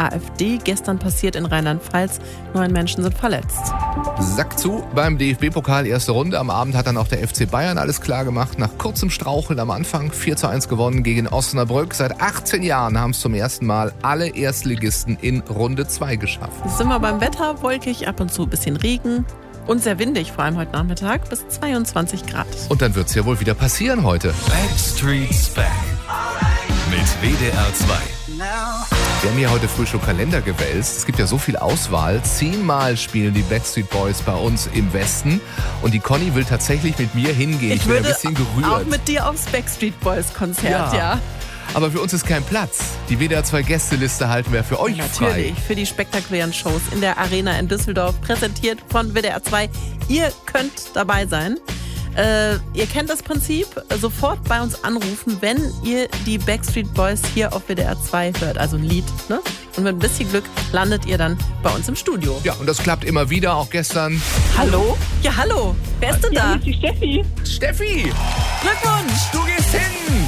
AfD. Gestern passiert in Rheinland-Pfalz. 9 Menschen sind verletzt. Sack zu beim DFB-Pokal, erste Runde. Am Abend hat dann auch der FC Bayern alles klar gemacht. Nach kurzem Straucheln am Anfang 4:1 gewonnen gegen Osnabrück. Seit 18 Jahren haben es zum ersten Mal alle Erstligisten in Runde 2 geschafft. Jetzt sind wir beim Wetter, wolkig, ab und zu ein bisschen Regen und sehr windig, vor allem heute Nachmittag, bis 22 Grad. Und dann wird es ja wohl wieder passieren heute. Backstreet's Back mit WDR 2. Wir haben hier heute früh schon Kalender gewälzt. Es gibt ja so viel Auswahl. 10-mal spielen die Backstreet Boys bei uns im Westen. Und die Conny will tatsächlich mit mir hingehen. Ich bin ein bisschen gerührt. Auch mit dir aufs Backstreet Boys Konzert, ja. Aber für uns ist kein Platz. Die WDR 2 Gästeliste halten wir für euch frei. Natürlich, für die spektakulären Shows in der Arena in Düsseldorf, präsentiert von WDR 2. Ihr könnt dabei sein. Ihr kennt das Prinzip, sofort bei uns anrufen, wenn ihr die Backstreet Boys hier auf WDR 2 hört, also ein Lied, ne? Und mit ein bisschen Glück landet ihr dann bei uns im Studio. Ja, und das klappt immer wieder, auch gestern. Hallo? Ja, hallo. Wer ist denn da? Hier ist die Steffi. Steffi, Glückwunsch! du gehst hin!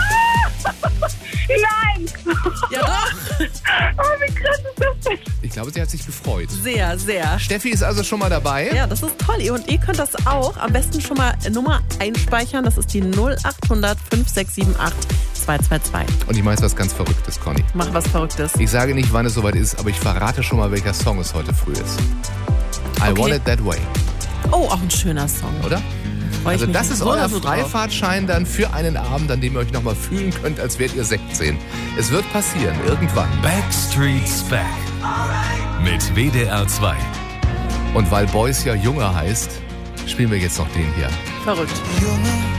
Nein! Ja doch! Oh, wie krass ist das denn? Ich glaube, sie hat sich gefreut. Sehr, sehr. Steffi ist also schon mal dabei. Ja, das ist toll. Und ihr könnt das auch am besten schon mal Nummer einspeichern. Das ist die 0800 5678 222. Und ich mache jetzt was ganz Verrücktes, Conny. Mach was Verrücktes. Ich sage nicht, wann es soweit ist, aber ich verrate schon mal, welcher Song es heute früh ist. I Want It That Way, Oh, auch ein schöner Song. oder? Freu ich Also mich das ist so euer drauf. Freifahrtschein dann für einen Abend, an dem ihr euch nochmal fühlen könnt, als wärt ihr 16. Es wird passieren, irgendwann. Backstreet's Back mit WDR 2. Und weil Boys ja Junge heißt, spielen wir jetzt noch den hier. Verrückt. Junge,